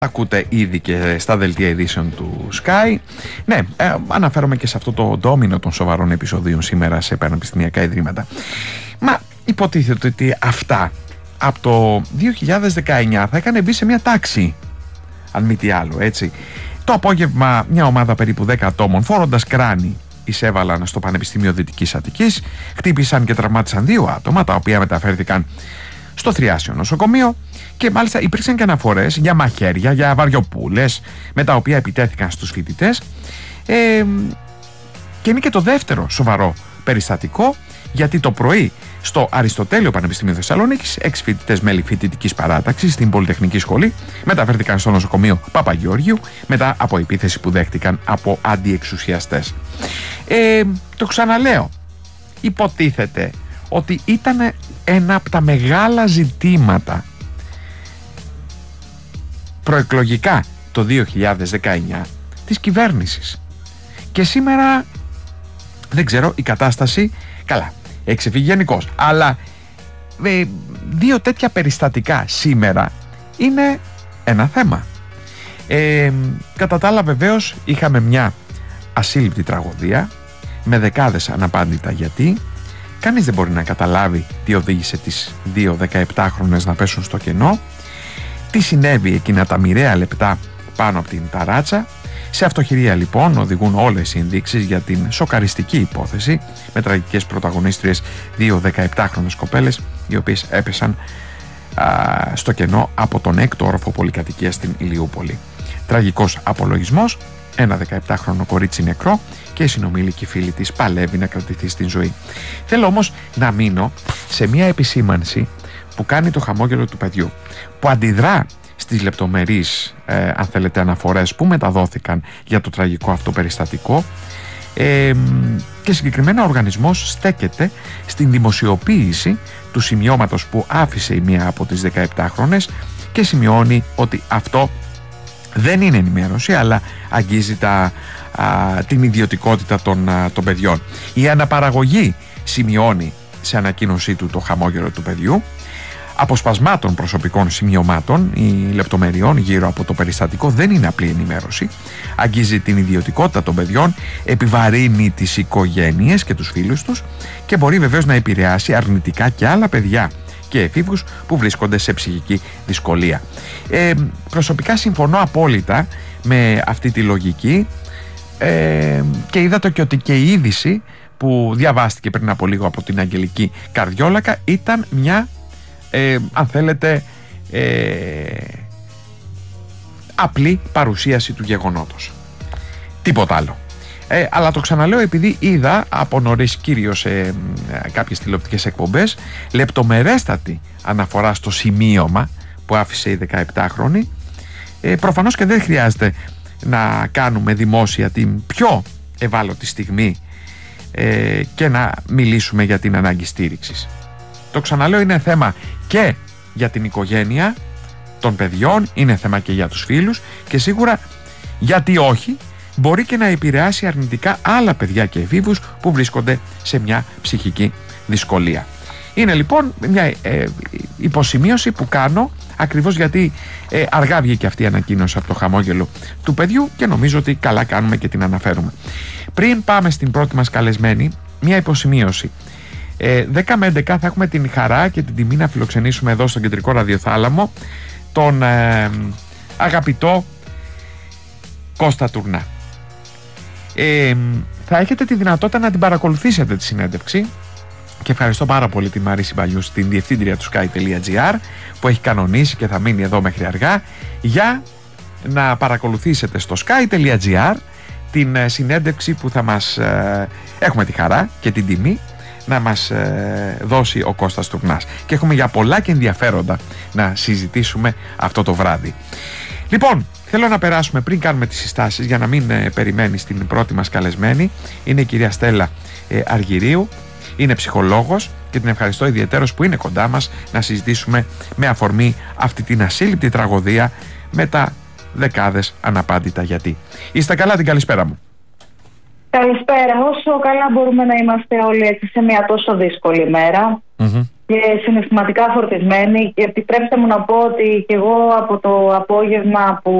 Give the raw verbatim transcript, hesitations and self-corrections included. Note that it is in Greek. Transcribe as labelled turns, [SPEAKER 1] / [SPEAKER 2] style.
[SPEAKER 1] ακούτε ήδη και στα δελτία ειδήσεων του Sky. Ναι, ε, αναφέρομαι και σε αυτό το ντόμινο των σοβαρών επεισοδίων σήμερα σε πανεπιστημιακά ιδρύματα. Μα υποτίθεται ότι αυτά από το δύο χιλιάδες δεκαεννιά θα έκανε μπει σε μια τάξη, αν μη τι άλλο, έτσι. Το απόγευμα μια ομάδα περίπου δέκα ατόμων φορώντας κράνη εισέβαλαν στο Πανεπιστήμιο Δυτικής Αττικής, χτύπησαν και τραυμάτισαν δύο άτομα, τα οποία μεταφέρθηκαν στο Θριάσιο νοσοκομείο, και μάλιστα υπήρξαν και αναφορές για μαχαίρια, για βαριοπούλες, με τα οποία επιτέθηκαν στους φοιτητές. Ε, και είναι και το δεύτερο σοβαρό περιστατικό, γιατί το πρωί στο Αριστοτέλειο Πανεπιστήμιο Θεσσαλονίκης, έξι φοιτητές μέλη φοιτητικής παράταξης στην Πολυτεχνική Σχολή μεταφέρθηκαν στο νοσοκομείο Παπαγεώργιου μετά από επίθεση που δέχτηκαν από αντιεξουσιαστές. Ε, το ξαναλέω, υποτίθεται ότι ήταν ένα από τα μεγάλα ζητήματα προεκλογικά το δύο χιλιάδες δεκαεννιά της κυβέρνησης. Και σήμερα δεν ξέρω, η κατάσταση καλά, έχει ξεφύγει γενικώς, αλλά ε, δύο τέτοια περιστατικά σήμερα είναι ένα θέμα. Ε, κατά τα άλλα βεβαίως είχαμε μια ασύλληπτη τραγωδία με δεκάδες αναπάντητα γιατί. Κανείς δεν μπορεί να καταλάβει τι οδήγησε τις δύο δεκαεπτάχρονες να πέσουν στο κενό, τι συνέβη εκείνα τα μοιραία λεπτά πάνω από την ταράτσα. Σε αυτοχειρία λοιπόν οδηγούν όλες οι ενδείξεις για την σοκαριστική υπόθεση με τραγικές πρωταγωνίστριες δύο δεκαεπτάχρονες κοπέλες οι οποίες έπεσαν α, στο κενό από τον έκτο όροφο πολυκατοικίας στην Ηλιούπολη. Τραγικός απολογισμός, ένα δεκαεπτάχρονο κορίτσι νεκρό και η συνομήλικη φίλη της παλεύει να κρατηθεί στην ζωή. Θέλω όμως να μείνω σε μια επισήμανση που κάνει το χαμόγελο του παιδιού, που αντιδρά στις λεπτομερείς ε, αν θέλετε αναφορές που μεταδόθηκαν για το τραγικό αυτό περιστατικό, ε, και συγκεκριμένα ο οργανισμός στέκεται στην δημοσιοποίηση του σημειώματος που άφησε η μία από τις δεκαεπτάχρονες και σημειώνει ότι αυτό δεν είναι ενημέρωση αλλά αγγίζει τα, α, την ιδιωτικότητα των, α, των παιδιών. Η αναπαραγωγή, σημειώνει σε ανακοίνωσή του το χαμόγελο του παιδιού, αποσπασμάτων προσωπικών σημειωμάτων ή λεπτομεριών γύρω από το περιστατικό δεν είναι απλή ενημέρωση, αγγίζει την ιδιωτικότητα των παιδιών, επιβαρύνει τις οικογένειες και τους φίλους τους και μπορεί βεβαίως να επηρεάσει αρνητικά και άλλα παιδιά και εφήβους που βρίσκονται σε ψυχική δυσκολία. Ε, προσωπικά συμφωνώ απόλυτα με αυτή τη λογική, ε, και είδατε και ότι και η είδηση που διαβάστηκε πριν από λίγο από την Αγγελική Καρδιόλακα ήταν μια Ε, αν θέλετε ε, απλή παρουσίαση του γεγονότος, τίποτα άλλο. ε, αλλά το ξαναλέω επειδή είδα από νωρίς κυρίως σε ε, κάποιες τηλεοπτικές εκπομπές λεπτομερέστατη αναφορά στο σημείωμα που άφησε η δεκαεπτάχρονη. ε, προφανώς και δεν χρειάζεται να κάνουμε δημόσια την πιο ευάλωτη στιγμή ε, και να μιλήσουμε για την ανάγκη στήριξης. Το ξαναλέω, είναι θέμα και για την οικογένεια των παιδιών, είναι θέμα και για τους φίλους και σίγουρα, γιατί όχι, μπορεί και να επηρεάσει αρνητικά άλλα παιδιά και εφήβους που βρίσκονται σε μια ψυχική δυσκολία. Είναι λοιπόν μια ε, υποσημείωση που κάνω ακριβώς γιατί ε, αργά βγήκε αυτή η ανακοίνωση από το χαμόγελο του παιδιού και νομίζω ότι καλά κάνουμε και την αναφέρουμε. Πριν πάμε στην πρώτη μας καλεσμένη, μια υποσημείωση. Ε, δέκα με έντεκα θα έχουμε την χαρά και την τιμή να φιλοξενήσουμε εδώ στον Κεντρικό Ραδιοθάλαμο τον ε, αγαπητό Κώστα Τουρνά. Ε, θα έχετε τη δυνατότητα να την παρακολουθήσετε τη συνέντευξη και ευχαριστώ πάρα πολύ τη Μαρίση Μπαλιούς, την διευθύντρια του sky.gr, που έχει κανονίσει και θα μείνει εδώ μέχρι αργά για να παρακολουθήσετε στο sky.gr την ε, συνέντευξη που θα μας ε, έχουμε τη χαρά και την τιμή να μας ε, δώσει ο Κώστας Τουρνάς και έχουμε για πολλά και ενδιαφέροντα να συζητήσουμε αυτό το βράδυ. Λοιπόν, θέλω να περάσουμε πριν κάνουμε τις συστάσεις για να μην ε, περιμένει στην πρώτη μας καλεσμένη. Είναι η κυρία Στέλλα ε, Αργυρίου, είναι ψυχολόγος και την ευχαριστώ ιδιαιτέρως που είναι κοντά μας να συζητήσουμε με αφορμή αυτή την ασύλληπτη τραγωδία με τα δεκάδες αναπάντητα γιατί. Είστε καλά, την καλησπέρα μου.
[SPEAKER 2] Καλησπέρα. Όσο καλά μπορούμε να είμαστε όλοι έτσι σε μια τόσο δύσκολη μέρα.
[SPEAKER 1] Mm-hmm.
[SPEAKER 2] και συναισθηματικά φορτισμένη. Και επιτρέψτε μου να πω ότι και εγώ από το απόγευμα που